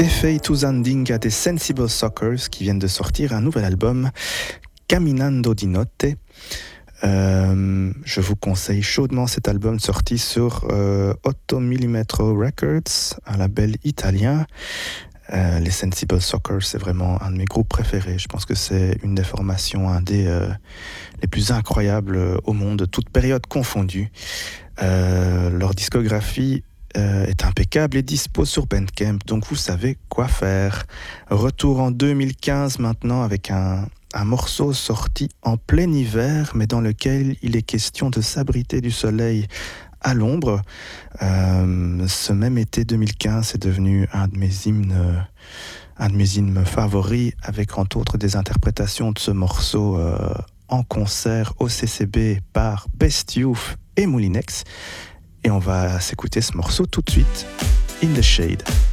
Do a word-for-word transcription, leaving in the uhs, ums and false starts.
Efeito Zandinga des Sensible Sockers qui viennent de sortir un nouvel album, Caminando di Notte. Euh, je vous conseille chaudement cet album sorti sur euh, otto millimetro Records, un label italien. Euh, les Sensible Sockers, c'est vraiment un de mes groupes préférés. Je pense que c'est une des formations indé euh, les plus incroyables au monde, toutes périodes confondues. Euh, leur discographie euh, est impeccable et dispo sur Bandcamp, donc vous savez quoi faire. Retour en deux mille quinze maintenant avec un, un morceau sorti en plein hiver, mais dans lequel il est question de s'abriter du soleil à l'ombre. Euh, ce même été deux mille quinze est devenu un de mes hymnes, euh, un de mes hymnes favoris, avec entre autres des interprétations de ce morceau euh, en concert au C C B par Best Youth et Moulinex. Et on va s'écouter ce morceau tout de suite, In the Shade.